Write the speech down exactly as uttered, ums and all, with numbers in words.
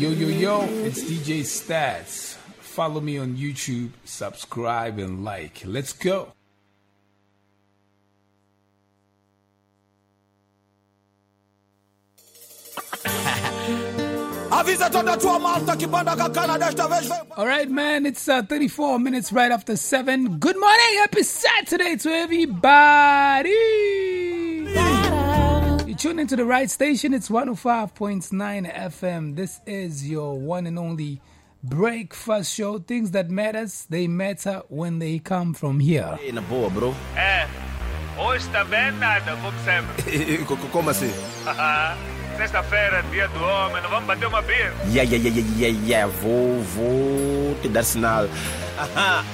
Yo, yo, yo, it's D J Stats. Follow me on YouTube, subscribe, and like. Let's go. All right, man, it's uh, thirty-four minutes right after seven. Good morning, happy Saturday to everybody. You tune into the right station. It's one oh five point nine F M. This is your one and only breakfast show. Things that matters, they matter when they come from here. Hey, na boa, bro. É, hoje também nada, como sempre. Como assim? Sexta-feira, dia do homem, não vamos bater uma beer? Yeah, yeah, yeah, yeah, yeah, yeah. Vou, vou te dar sinal.